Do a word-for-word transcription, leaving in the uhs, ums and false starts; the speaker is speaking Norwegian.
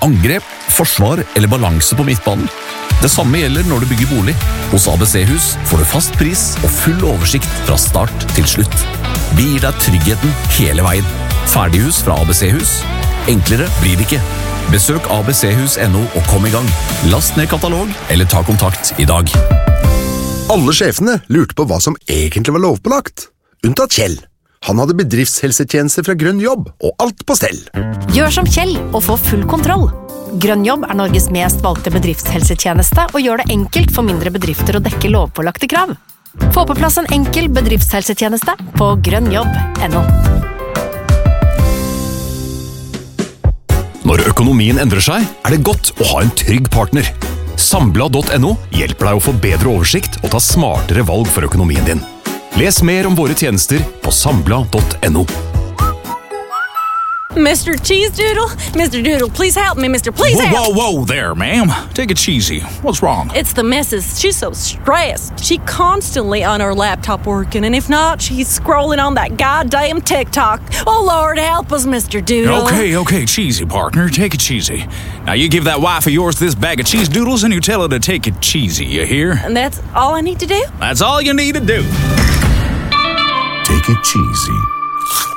angrep, forsvar eller balanse på midtbanen. Det samme gjelder når du bygger bolig. Hos A B C-hus får du fast pris og full oversikt fra start til slutt. Vi gir deg tryggheten hele veien. Ferdighus fra A B C-hus. Enklere blir det ikke. Besøk a b c hus punktum no og kom i gang. Last ned katalog eller ta kontakt i dag. Alle sjefene lurte på hva som egentlig var lovpålagt. Unntatt Kjell. Han hadde bedriftshelsetjeneste fra Grønn Jobb, og alt på stell. Gjør som Kjell og få full kontroll. Grønn Jobb er Norges mest valgte bedriftshelsetjeneste og gjør det enkelt for mindre bedrifter å dekke lovpålagte krav. Få på plass en enkel bedriftshelsetjeneste på grønnjobb punktum no. Når økonomien endrer seg, er det godt å ha en trygg partner. Sambla punktum no hjelper deg å få bedre oversikt og ta smartere valg for økonomien din. Les mer om våre tjenester på sambla punktum no. Mister Cheese Doodle? Mister Doodle, please help me, Mister Please whoa, help! Whoa, whoa there, ma'am. Take it cheesy. What's wrong? It's the missus. She's so stressed. She constantly on her laptop working, and if not, she's scrolling on that goddamn TikTok. Oh, Lord, help us, Mister Doodle. Okay, okay, cheesy, partner. Take it cheesy. Now, you give that wife of yours this bag of cheese doodles, and you tell her to take it cheesy, you hear? And that's all I need to do? That's all you need to do. Take it cheesy.